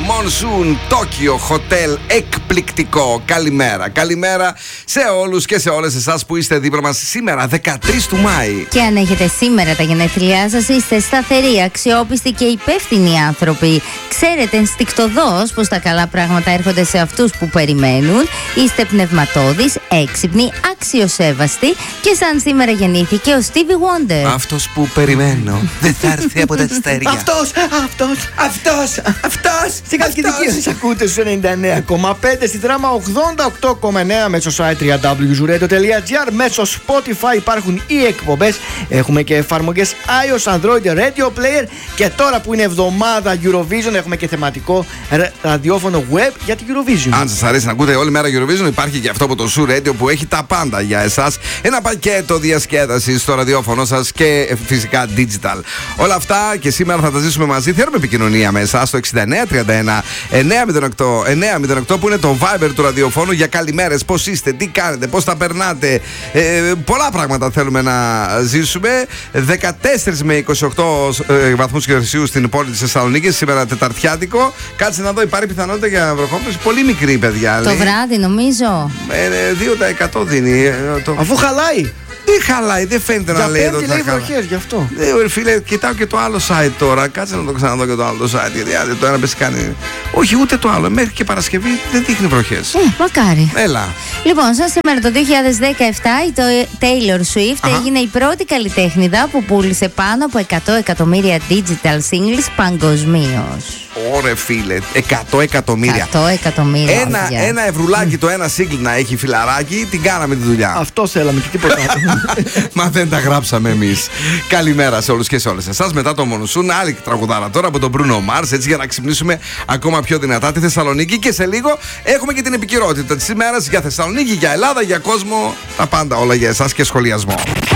Monsoon Tokyo Hotel. Εκπληκτικό. Καλημέρα. Καλημέρα σε όλους και σε όλες εσάς που είστε δίπλα μας σήμερα, 13 του Μάη. Και αν έχετε σήμερα τα γενέθλιά σας, είστε σταθεροί, αξιόπιστοι και υπεύθυνοι άνθρωποι. Ξέρετε ενστικτωδώς πως τα καλά πράγματα έρχονται σε αυτούς που περιμένουν. Είστε πνευματώδεις, έξυπνοι, αξιοσέβαστοι και σαν σήμερα γεννήθηκε ο Stevie Wonder. Αυτός που περιμένω δεν θα έρθει από τα αστέρια. Αυτός. Στην Καλκιδική σας ακούτε στους 99,5, στη Δράμα 88,9, μέσω site www.zuradio.gr, μέσω Spotify υπάρχουν οι εκπομπές. Έχουμε και εφαρμογές iOS, Android, Radio Player και τώρα που είναι εβδομάδα Eurovision έχουμε και θεματικό ραδιόφωνο web για την Eurovision. Αν σας αρέσει να ακούτε όλη μέρα Eurovision, υπάρχει και αυτό από το Zoo Radio που έχει τα πάντα για εσάς. Ένα πακέτο διασκέδασης στο ραδιόφωνο σας και φυσικά digital. Όλα αυτά και σήμερα θα τα ζήσουμε μαζί. Θέλουμε επικοινωνία με εσάς στο 6931 908 που είναι το Viber του ραδιοφώνου για καλημέρες. Πώς είστε, τι κάνετε, πώς τα περνάτε. Πολλά πράγματα θέλουμε να ζήσουμε. 14 με 28 βαθμούς Κελσίου στην πόλη της Θεσσαλονίκης, σήμερα Τεταρτιάτικο. Κάτσε να δω, υπάρχει πιθανότητα για βροχόπτωση. Πολύ μικρή, παιδιά. Το βράδυ, νομίζω. 2% δίνει. Αφού χαλάει. Τι χαλάει, δεν φαίνεται να λέει εδώ. Για πέμπτη λέει βροχές, γι' αυτό. Φίλε, κοιτάω και το άλλο site τώρα. Κάτσε να το ξαναδώ και το άλλο site. Γιατί το ένα πες κάνει. Όχι, ούτε το άλλο. Μέχρι και Παρασκευή δεν δείχνει βροχές. Μακάρι. Έλα. Λοιπόν, σαν σήμερα το 2017 η Taylor Swift έγινε η πρώτη καλλιτέχνηδα που πούλησε πάνω από 100 εκατομμύρια digital singles παγκοσμίως. Ωρε φίλε, 100 εκατομμύρια. 100 εκατομμύρια. Ένα ευρουλάκι το ένα single να έχει, φιλαράκι, την κάναμε τη δουλειά. Αυτό θέλαμε και τίποτα άλλο. Μα δεν τα γράψαμε εμείς. Καλημέρα σε όλους και σε όλες εσάς. Μετά το Monsoon, άλλη τραγουδάρα τώρα από τον Bruno Mars, έτσι για να ξυπνήσουμε ακόμα πιο δυνατά τη Θεσσαλονίκη. Και σε λίγο έχουμε και την επικαιρότητα της ημέρας για Θεσσαλονίκη, για Ελλάδα, για κόσμο. Τα πάντα όλα για εσάς και σχολιασμό.